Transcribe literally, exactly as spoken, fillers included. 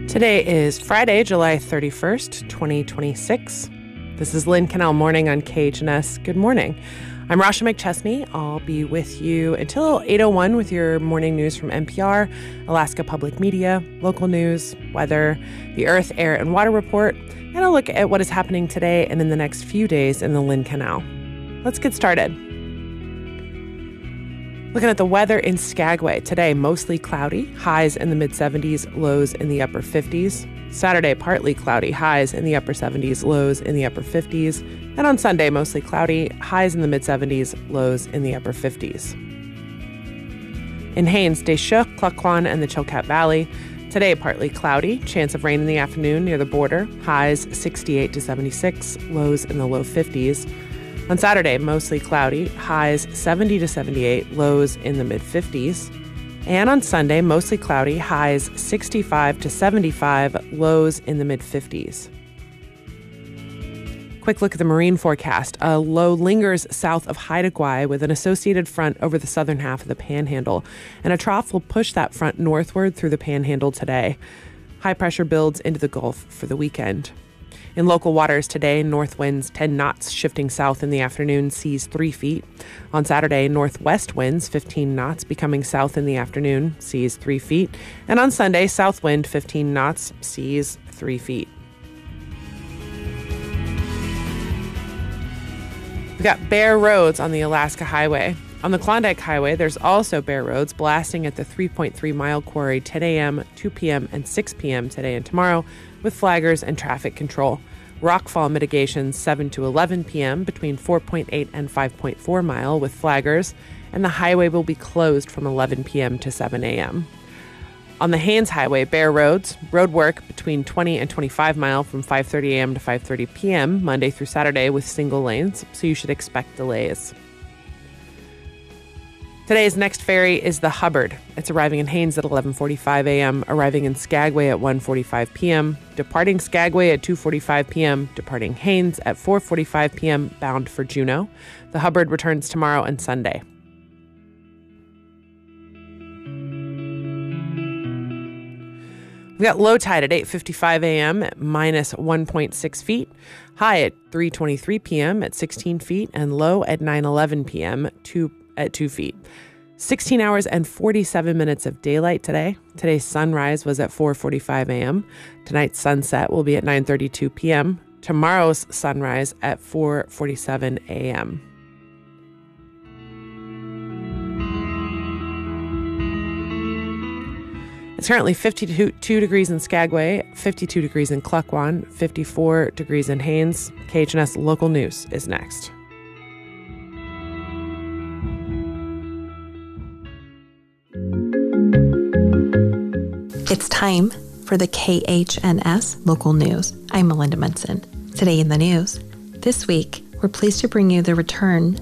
Today is Friday, July thirty-first, twenty twenty-six. This is Lynn Canal Morning on K H N S. Good morning. I'm Rasha McChesney. I'll be with you until eight oh one with your morning news from N P R, Alaska Public Media, local news, weather, the Earth, Air, and Water Report, and a look at what is happening today and in the next few days in the Lynn Canal. Let's get started. Looking at the weather in Skagway. Today, mostly cloudy, highs in the mid-seventies, lows in the upper fifties. Saturday, partly cloudy, highs in the upper seventies, lows in the upper fifties. And on Sunday, mostly cloudy, highs in the mid-seventies, lows in the upper fifties. In Haines, Deschutes, Klukwan, and the Chilkat Valley. Today, partly cloudy, chance of rain in the afternoon near the border, highs sixty-eight to seventy-six, lows in the low fifties. On Saturday, mostly cloudy, highs seventy to seventy-eight, lows in the mid-fifties. And on Sunday, mostly cloudy, highs sixty-five to seventy-five, lows in the mid-fifties. Quick look at the marine forecast. A low lingers south of Haida Gwaii with an associated front over the southern half of the Panhandle, and a trough will push that front northward through the Panhandle today. High pressure builds into the Gulf for the weekend. In local waters today, north winds ten knots, shifting south in the afternoon, seas three feet. On Saturday, northwest winds fifteen knots, becoming south in the afternoon, seas three feet. And on Sunday, south wind fifteen knots, seas three feet. We've got bare roads on the Alaska Highway. On the Klondike Highway, there's also bare roads blasting at the three point three mile quarry ten a.m., two p.m., and six p.m. today and tomorrow with flaggers and traffic control. Rockfall mitigation seven to eleven p.m. between four point eight and five point four mile with flaggers, and the highway will be closed from eleven p.m. to seven a.m. On the Haines Highway, bare roads, road work between twenty and twenty-five mile from five thirty a.m. to five thirty p.m. Monday through Saturday with single lanes, so you should expect delays. Today's next ferry is the Hubbard. It's arriving in Haines at eleven forty-five a.m., arriving in Skagway at one forty-five p.m., departing Skagway at two forty-five p.m., departing Haines at four forty-five p.m., bound for Juneau. The Hubbard returns tomorrow and Sunday. We've got low tide at eight fifty-five a.m. at minus one point six feet, high at three twenty-three p.m. at sixteen feet, and low at nine eleven p.m. two at two feet. sixteen hours and forty-seven minutes of daylight today. Today's sunrise was at four forty-five a.m. Tonight's sunset will be at nine thirty-two p.m. Tomorrow's sunrise at four forty-seven a.m. It's currently fifty-two degrees in Skagway, fifty-two degrees in Klukwan, fifty-four degrees in Haines. K H N S Local News is next. It's time for the K H N S Local News. I'm Melinda Munson. Today in the news, this week, we're pleased to bring you the return